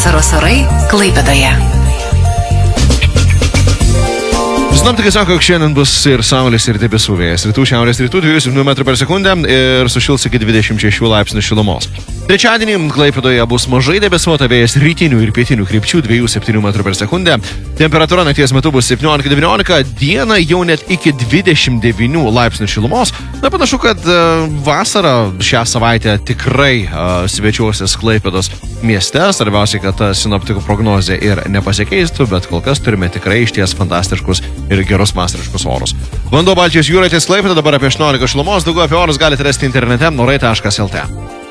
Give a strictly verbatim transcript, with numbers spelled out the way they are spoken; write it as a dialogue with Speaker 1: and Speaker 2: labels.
Speaker 1: Vasaros orai Klaipėdoje.
Speaker 2: Sinoptikai sako, kad šiandien bus ir saulės, ir debesų vėjas. Rytų šiaurės rytų dviejų septynių metrų per sekundę ir sušils iki dvidešimt šešių laipsnių šilumos. Trečiadienį Klaipėdoje bus mažai debesuota, vėjas rytinių ir pietinių krypčių dviejų septynių metrų per sekundę. Temperatūra nakties metu bus septyniolika devyniolika, dieną jau net iki dvidešimt devynių laipsnių šilumos. Na, panašu, kad uh, vasara šią savaitę tikrai uh, svečiuosis Klaipėdos mieste. Svarbiausia, kad uh, sinoptikų prognozė ir nepasikeistų, bet kol kas turime tikrai išties fantastiškus ir gerus vasariškus orus. Vanduo Baltijos jūroje ties Klaipėda, dabar apie aštuoniolika šilumos, daugiau apie orus galite rasti internete orai taškas lt.